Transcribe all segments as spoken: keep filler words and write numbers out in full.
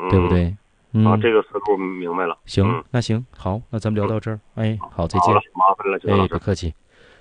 对不对？嗯， 啊，这个思路明白了。 行， 嗯、 那行，好，那咱们聊到这儿。哎，好，再见。 好了，麻烦了， 哎，不客气。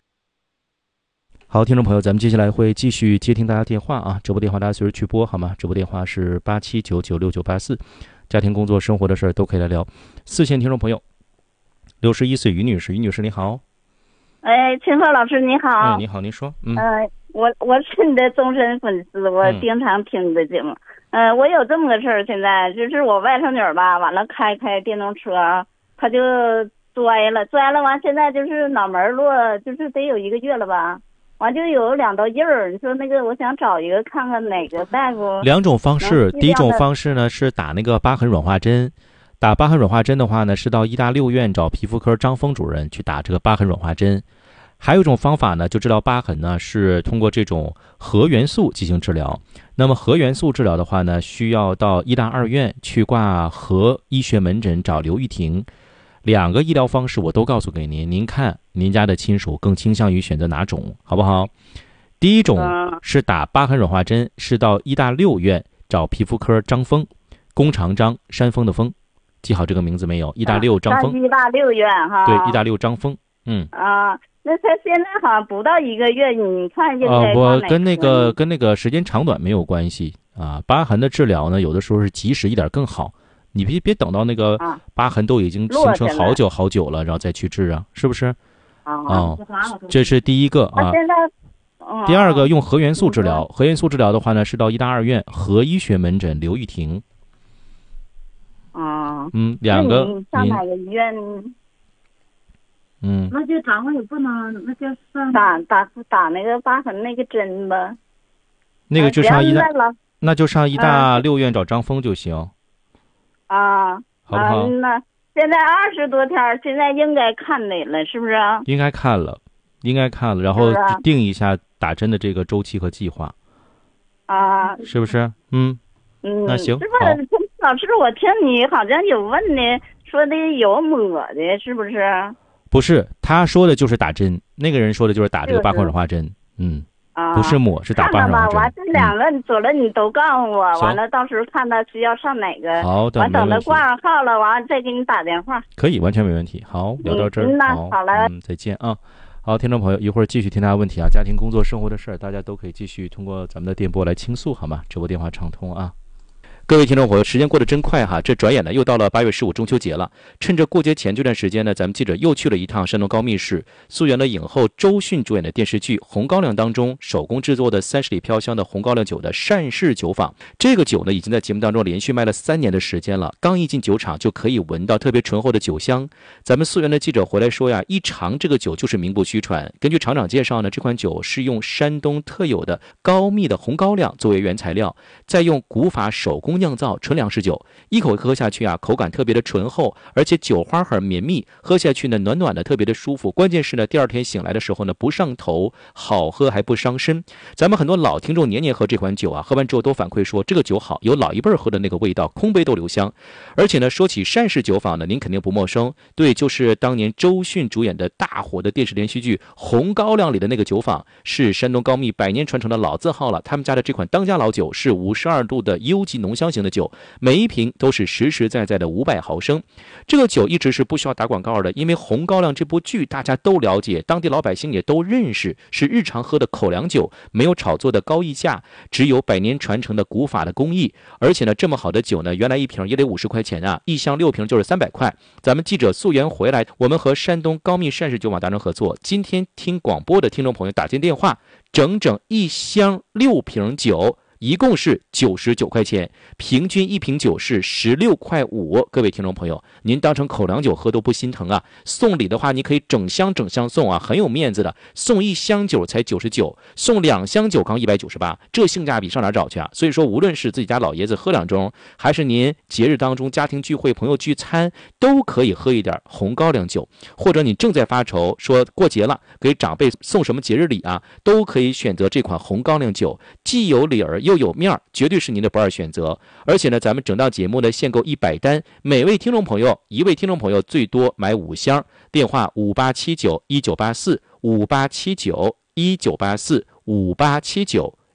好，听众朋友，咱们接下来会继续接听大家电话啊，直播电话大家随时去拨好吗？直播电话是八七九九六九八四，家庭、工作、生活的事儿都可以来聊。四线听众朋友，六十一岁于女士，于女士你好。 哎，秦峰老师你好。 哎，你好，您说。嗯， 呃，我我是你的终身粉丝，我经常听你的节目。嗯、呃，我有这么个事儿，现在就是我外甥女儿吧，完了开开电动车，她就摔了，摔了完，现在就是脑门落，就是得有一个月了吧，完就有两道印儿。你说那个，我想找一个看看哪个大夫。 两种方式，第一种方式呢是打那个疤痕软化针。打疤痕软化针的话呢，是到医大六院找皮肤科张峰主任去打这个疤痕软化针。还有一种方法呢，就治疗疤痕呢，是通过这种核元素进行治疗。那么核元素治疗的话呢，需要到医大二院去挂核医学门诊找刘玉婷。两个医疗方式我都告诉给您，您看您家的亲属更倾向于选择哪种，好不好？第一种是打疤痕软化针，是到医大六院找皮肤科张峰，弓长张，山峰的峰。记好这个名字没有？医大六张峰。 医大六院哈。 对，医大六张峰。嗯。 啊，那他现在好像不到一个月，你看应该。 啊，我跟那个跟那个时间长短没有关系啊。疤痕的治疗呢，有的时候是及时一点更好。你别别等到那个疤痕都已经形成好久好久了，然后再去治啊，是不是？哦，这是第一个啊。 现在。 第二个用核元素治疗，核元素治疗的话呢，是到医大二院核医学门诊刘玉婷。 啊， 嗯，两个。 你上哪个医院？ 嗯， 那就咱们也不能，那就上打打打那个疤痕那个针吧。 那个就上医大， 啊、 那就上医大六院找张峰就行。 啊， 好不好？ 啊、那现在二十多天，现在应该看哪了？是不是？ 应该看了，应该看了，然后定一下打针的这个周期和计划。 啊， 是不是？嗯嗯， 那行。 是不是？老师，我听你好像有问呢，说的有抹的，是不是？ 不是，他说的就是打针，那个人说的就是打这个疤痕软化针。嗯， 啊， 不是抹，是打疤痕软化针。 完这两个左了你都告诉我，完了到时候看他需要上哪个。 好的， 完等他挂上号了，完了再给你打电话。 可以，完全没问题。好，聊到这儿。 嗯， 好， 好了， 嗯，再见啊。好，听众朋友，一会儿继续听大家问题啊，家庭、工作、生活的事儿，大家都可以继续通过咱们的电波来倾诉，好吗？直播电话畅通啊。各位听众朋友，时间过得真快哈，这转眼呢又到了八月十五中秋节了。趁着过节前这段时间呢，咱们记者又去了一趟山东高密市，溯源了影后周迅主演的电视剧《红高粱》当中手工制作的三十里飘香的红高粱酒的单氏酒坊。这个酒呢，已经在节目当中连续卖了三年的时间了。刚一进酒厂就可以闻到特别醇厚的酒香。咱们溯源的记者回来说呀，一尝这个酒就是名不虚传。根据厂长介绍呢，这款酒是用山东特有的高密的红高粱作为原材料，再用古法手工酿造纯粮食酒，一口喝下去啊，口感特别的醇厚，而且酒花很绵密，喝下去呢暖暖的，特别的舒服。关键是呢，第二天醒来的时候呢，不上头，好喝还不伤身。咱们很多老听众年年喝这款酒啊，喝完之后都反馈说这个酒好，有老一辈喝的那个味道，空杯都留香。而且呢，说起单氏酒坊呢，您肯定不陌生，对，就是当年周迅主演的大火的电视连续剧《红高粱》里的那个酒坊，是山东高密百年传承的老字号了。他们家的这款当家老酒是五十二度的优级浓香型的酒，每一瓶都是实实在在的五百毫升。这个酒一直是不需要打广告的，因为《红高粱》这部剧大家都了解，当地老百姓也都认识，是日常喝的口粮酒，没有炒作的高溢价，只有百年传承的古法的工艺。而且呢，这么好的酒呢，原来一瓶也得五十块钱啊，一箱六瓶就是三百块。咱们记者溯源回来，我们和山东高密单氏酒坊达成合作，今天听广播的听众朋友打进电话，整整一箱六瓶酒，一共是九十九块钱，平均一瓶酒是十六块五。各位听众朋友，您当成口粮酒喝都不心疼啊！送礼的话，你可以整箱整箱送啊，很有面子的。送一箱酒才九十九，送两箱酒刚一百九十八，这性价比上哪找去啊？所以说，无论是自己家老爷子喝两盅，还是您节日当中家庭聚会、朋友聚餐，都可以喝一点红高粱酒。或者你正在发愁，说过节了，给长辈送什么节日礼啊，都可以选择这款红高粱酒，既有礼儿又有面儿，绝对是您的不二选择。而且呢，咱们整档节目呢限购一百单，每位听众朋友一位听众朋友最多买五箱。电话五八七九一九八四五八七九一九八四五八七九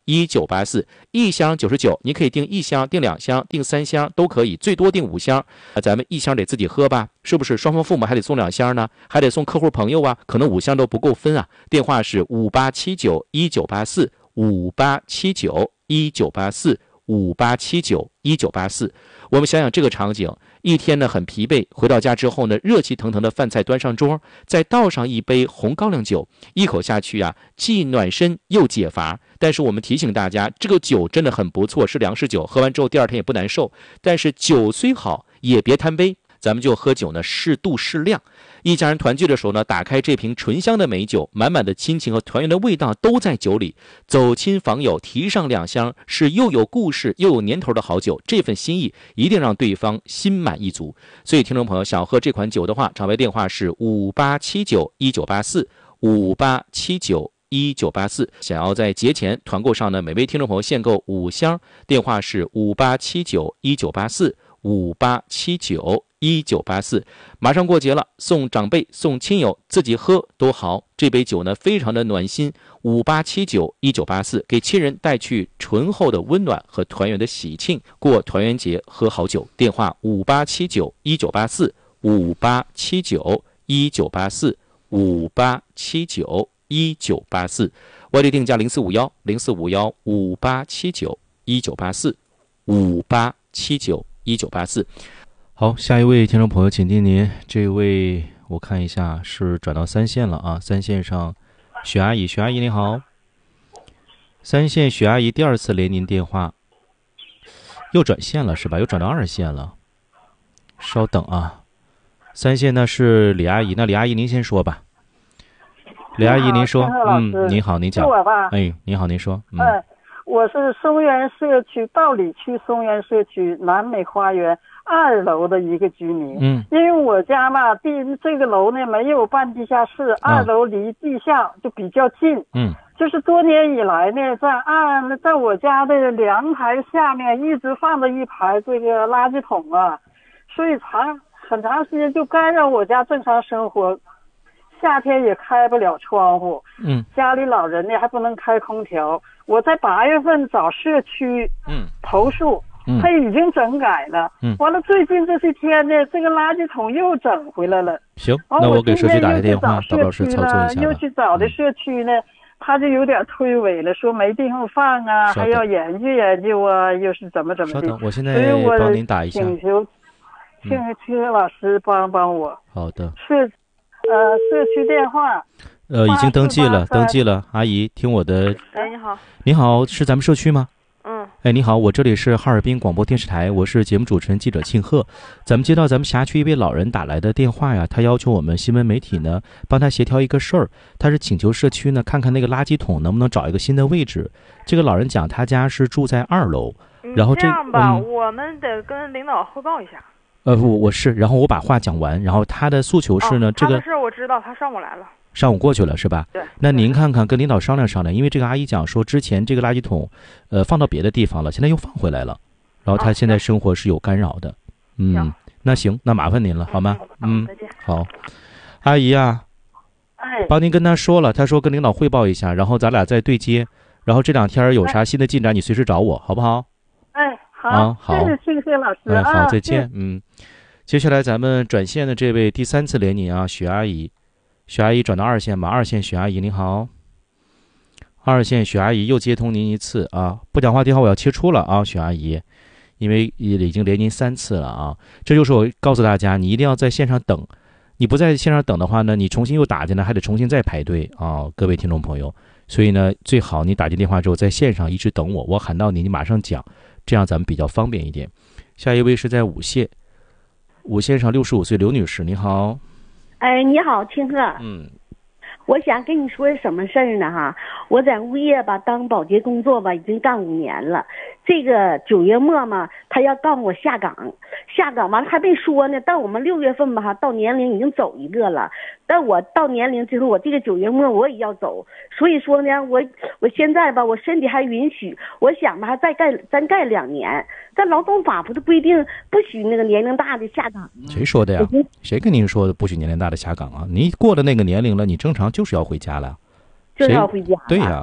一九八四，一箱九十九，你可以订一箱、订两箱、订三箱都可以，最多订五箱。啊，咱们一箱得自己喝吧，是不是？双方父母还得送两箱呢，还得送客户朋友啊，可能五箱都不够分啊。电话是五八七九一九八四，五八七九一九八四，五八七九一九八四。我们想想这个场景，一天呢很疲惫，回到家之后呢，热气腾腾的饭菜端上桌，再倒上一杯红高粱酒，一口下去啊，既暖身又解乏。但是我们提醒大家，这个酒真的很不错，是粮食酒，喝完之后第二天也不难受。但是酒虽好，也别贪杯，咱们就喝酒呢，适度适量。一家人团聚的时候呢，打开这瓶醇香的美酒，满满的亲情和团圆的味道都在酒里。走亲访友，提上两箱，是又有故事又有年头的好酒，这份心意一定让对方心满意足。所以听众朋友想喝这款酒的话，场外电话是五八七九一九八四，五八七九一九八四。想要在节前团购上呢，每位听众朋友限购五箱，电话是五八七九一九八四，五八七九一九八四。马上过节了，送长辈送亲友，自己喝多好。这杯酒呢非常的暖心，五八七九一九八四，给亲人带去醇厚的温暖和团圆的喜庆，过团圆节喝好酒。电话五八七九一九八四，五八七九一九八四，五八七九一九八四。外地定价零四五幺零四五幺五八七九一九八四，五八七九一九八四。好，下一位听众朋友，请听您。这位我看一下是转到三线了啊，三线上许阿姨，许阿姨您好。三线许阿姨第二次连您电话，又转线了是吧？又转到二线了，稍等啊。三线呢是李阿姨，那李阿姨您先说吧。李阿姨您说，嗯，您好，您讲。 是我吧？ 哎，您好，您说。嗯， 哎，我是松原社区道里区松原社区南美花园二楼的一个居民。 嗯， 因为我家吧，地这个楼呢没有办地下室， 啊、 二楼离地下就比较近。 嗯， 就是多年以来呢，在二在我家的阳台下面一直放着一排这个垃圾桶啊，所以长很长时间就干扰我家正常生活。夏天也开不了窗户， 嗯， 家里老人呢还不能开空调。我在八月份找社区， 嗯， 投诉， 嗯， 他已经整改了， 嗯， 完了最近这些天呢，这个垃圾桶又整回来了。 行，那我给社区打个电话， 到老师操作一下吧。 又去找的社区呢，嗯、他就有点推诿了，说没地方放啊，还要研究研究啊，又是怎么怎么的。 稍等，我现在帮您打一下。 请求，请请老师帮帮我。 好的。 是。呃，社区电话， 呃，已经登记了，登记了。阿姨，听我的。 哎，你好。 你好，是咱们社区吗？ 嗯。 哎，你好，我这里是哈尔滨广播电视台，我是节目主持人记者庆贺。咱们接到咱们辖区一位老人打来的电话呀，他要求我们新闻媒体呢帮他协调一个事儿，他是请求社区呢看看那个垃圾桶能不能找一个新的位置。这个老人讲，他家是住在二楼，然后这样吧， 嗯、 我们得跟领导汇报一下。 呃，我我是，然后我把话讲完，然后他的诉求是呢， 哦、 这个他的事我知道，他上午来了， 上午过去了是吧？ 对。 那您看看，跟领导商量商量，因为这个阿姨讲说，之前这个垃圾桶，呃，放到别的地方了，现在又放回来了，然后他现在生活是有干扰的。哦、嗯，那行，那麻烦您了，好吗？嗯， 再见。 好，阿姨啊， 哎， 帮您跟他说了，他说跟领导汇报一下，然后咱俩再对接，然后这两天有啥新的进展，你随时找我，好不好？ 哎。好， 啊、好， 谢谢庆谢老师、 嗯、好，再见。 啊、 嗯，接下来咱们转线的这位第三次连您啊，许阿姨，许阿姨转到二线吧。二线许阿姨您好，二线许阿姨又接通您一次啊，不讲话电话我要切出了啊，许阿姨，因为已经连您三次了啊。这就是我告诉大家，你一定要在线上等，你不在线上等的话呢，你重新又打进来，还得重新再排队啊，各位听众朋友。所以呢，最好你打进电话之后在线上一直等我，我喊到你，你马上讲，这样咱们比较方便一点。下一位是在五线，五线上六十五岁刘女士，你好。 哎，你好，庆贺。 嗯， 我想跟你说什么事儿呢？哈，我在物业吧当保洁工作吧，已经干五年了。这个九月末嘛，他要告我下岗，下岗完了还没说呢。到我们六月份吧，哈，到年龄已经走一个了。但我到年龄之后，我这个九月末我也要走。所以说呢，我我现在吧，我身体还允许，我想吧，还再干再干两年。但劳动法不是规定不许那个年龄大的下岗吗？ 谁说的呀？谁跟您说的不许年龄大的下岗啊？你过了那个年龄了，你正常就是要回家了。 就是要回家。 对呀。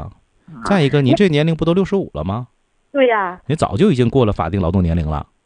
再一个，您这年龄不都六十五了吗？ 对呀、 你早就已经过了法定劳动年龄了。